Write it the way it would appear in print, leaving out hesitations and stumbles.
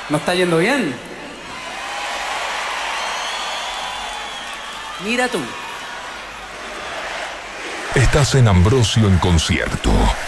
¿No está yendo bien? Mira tú. Estás en Ambrosio en concierto.